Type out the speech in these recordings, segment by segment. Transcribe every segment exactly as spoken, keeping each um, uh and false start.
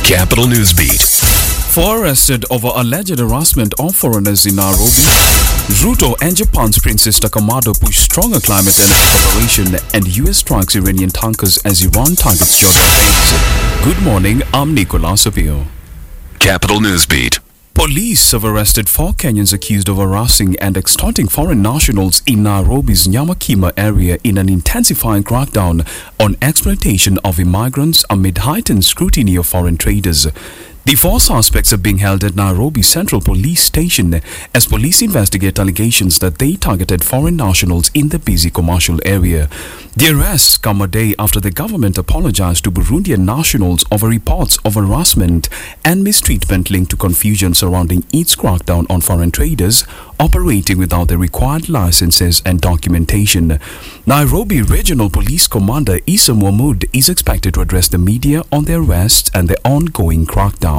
Capital Newsbeat. Four arrested over alleged harassment of foreigners in Nairobi. Ruto and Japan's Princess Takamado push stronger climate energy cooperation, and U S strikes Iranian tankers as Iran targets Jordan base. Good morning, I'm Nicolas Sapio. Capital Newsbeat. Police have arrested four Kenyans accused of harassing and extorting foreign nationals in Nairobi's Nyamakima area in an intensifying crackdown on exploitation of immigrants amid heightened scrutiny of foreign traders. The four suspects are being held at Nairobi Central Police Station as police investigate allegations that they targeted foreign nationals in the busy commercial area. The arrests come a day after the government apologized to Burundian nationals over reports of harassment and mistreatment linked to confusion surrounding its crackdown on foreign traders operating without the required licenses and documentation. Nairobi Regional Police Commander Issa Mohamud is expected to address the media on the arrests and the ongoing crackdown.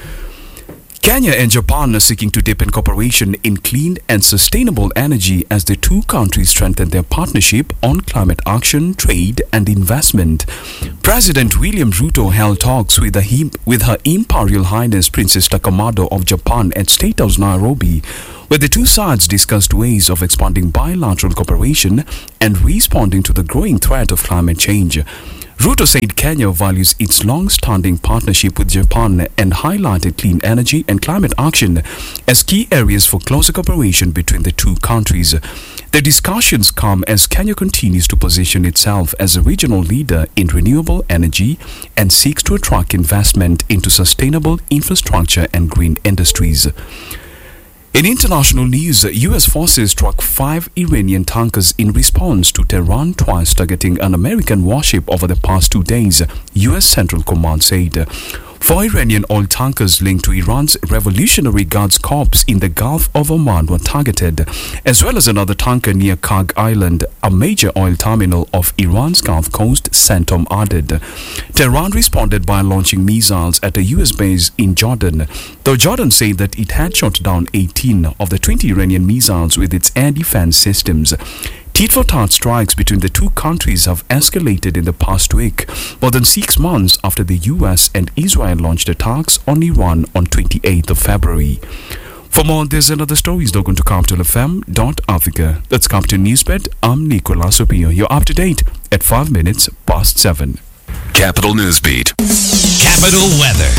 Kenya and Japan are seeking to deepen cooperation in clean and sustainable energy as the two countries strengthen their partnership on climate action, trade and investment. President William Ruto held talks with, the, with Her Imperial Highness Princess Takamado of Japan at State House Nairobi, where the two sides discussed ways of expanding bilateral cooperation and responding to the growing threat of climate change. Ruto said Kenya values its long-standing partnership with Japan and highlighted clean energy and climate action as key areas for closer cooperation between the two countries. The discussions come as Kenya continues to position itself as a regional leader in renewable energy and seeks to attract investment into sustainable infrastructure and green industries. In international news, U S forces struck five Iranian tankers in response to Tehran twice targeting an American warship over the past two days, U S Central Command said. Four Iranian oil tankers linked to Iran's Revolutionary Guards Corps in the Gulf of Oman were targeted, as well as another tanker near Karg Island, a major oil terminal of Iran's Gulf Coast, Centom added. Tehran responded by launching missiles at a U S base in Jordan, though Jordan said that it had shot down eighteen of the twenty Iranian missiles with its air defense systems. Tit-for-tat strikes between the two countries have escalated in the past week, more than six months after the U S and Israel launched attacks on Iran on twenty-eighth of February. For more, there's another stories log on to capital f m dot africa. That's Capital Newsbeat. I'm Nicolas Opio. You're up to date at five minutes past seven. Capital Newsbeat. Capital Weather.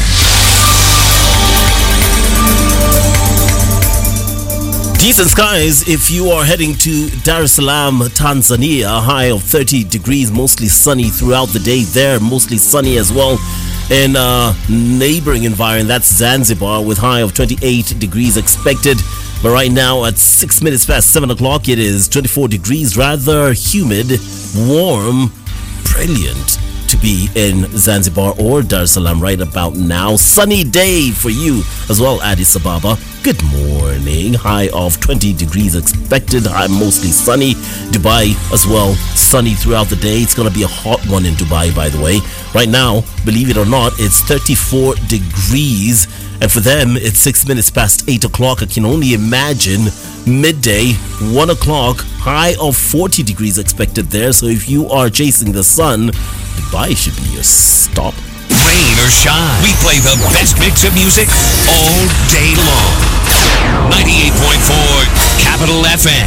Decent skies if you are heading to Dar es Salaam, Tanzania. A high of thirty degrees, mostly sunny throughout the day there. Mostly sunny as well in uh, neighboring environment. That's Zanzibar with high of twenty-eight degrees expected. But right now at six minutes past seven o'clock, it is twenty-four degrees, rather humid, warm, brilliant to be in Zanzibar or Dar es Salaam right about now. Sunny day for you as well, Addis Ababa. Good morning. High of twenty degrees expected. High mostly sunny. Dubai as well. Sunny throughout the day. It's going to be a hot one in Dubai, by the way. Right now, believe it or not, it's thirty-four degrees. And for them, it's six minutes past eight o'clock. I can only imagine midday, one o'clock, high of forty degrees expected there. So if you are chasing the sun, Dubai should be your stop. Rain or shine, we play the best mix of music all day long. ninety-eight point four Capital F M.